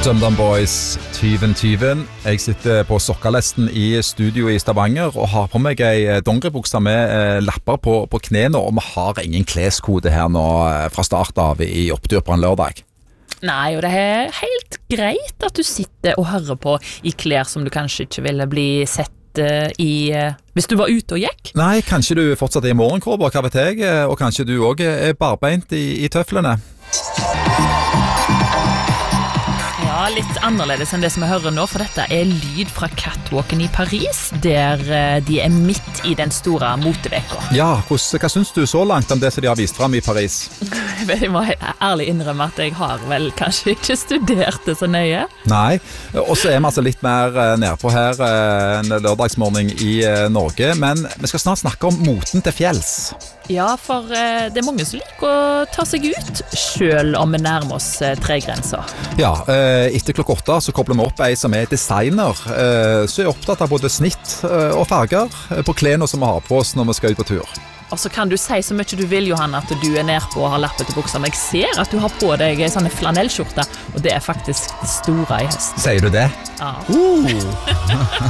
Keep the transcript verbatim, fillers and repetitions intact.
Dum-Dum Boys, tyven tyven. Jeg sitter på sokkalesten i studio i Stavanger og har på meg ei dongeribukse med eh, lapper på, på knene, og vi har ingen kleskode her nå eh, fra start av i opptur på en lørdag. Nei, og det er helt greit at du sitter og hører på i klær som du kanskje ikke ville bli sett uh, i uh, hvis du var ute og gikk. Nei, kanskje du fortsatt er i morgenkåper, hva vet jeg, og kanskje du også er barbeint i, i tøflene. Ja, litt annerledes enn det som jeg hører nå, for dette er lyd fra catwalken i Paris, der uh, de er midt i den store moteveka. Ja, hvordan, hva synes du så langt om det som de har vist frem i Paris? Jeg må ærlig innrømme at jeg har vel kanskje ikke studert det så nøye. Nei, og så er vi altså litt mer nede på her en lørdagsmorgen i Norge, men vi skal snart snakke om moten til fjells. Ja, for uh, det er mange som liker å ta seg ut, selv om vi nærmer oss uh, tregrenser. Ja, uh, etter klokka åtte så kobler vi opp ei som er designer, uh, så er opptatt av både snitt uh, og farger uh, på klærne som vi har på oss når vi skal ut på tur. Og så kan du si så mye du vil, Johanna, at du er nede på og har lappet til buksa, men jeg ser at du har på deg sånne flanellskjorter, og det er faktisk det store i høst. Sier du det? Ja. Uh.